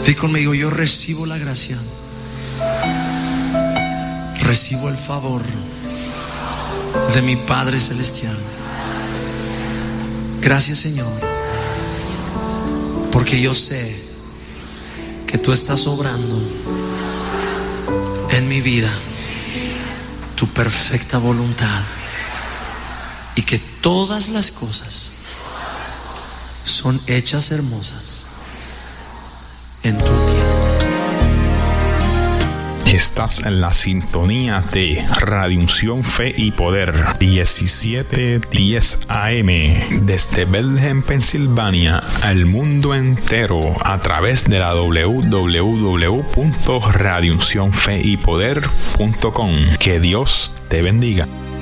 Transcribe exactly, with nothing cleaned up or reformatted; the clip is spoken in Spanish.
Di conmigo: yo recibo la gracia, recibo el favor de mi Padre Celestial. Gracias, Señor, porque yo sé que tú estás obrando en mi vida tu perfecta voluntad y que todas las cosas son hechas hermosas en tu tiempo. Estás en la sintonía de Radio Unción, Fe y Poder, diecisiete diez A M, desde Bethlehem, Pensilvania, al mundo entero, a través de la doble u doble u doble u punto radio unción fe y poder punto com. Que Dios te bendiga.